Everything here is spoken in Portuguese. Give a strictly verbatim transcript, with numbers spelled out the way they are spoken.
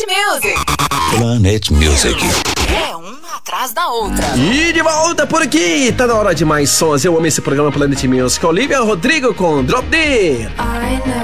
Music. Planet Music. É uma atrás da outra. E de volta por aqui, tá na hora de mais sons. Eu amo esse programa Planet Music. Olivia Rodrigo com Drop D.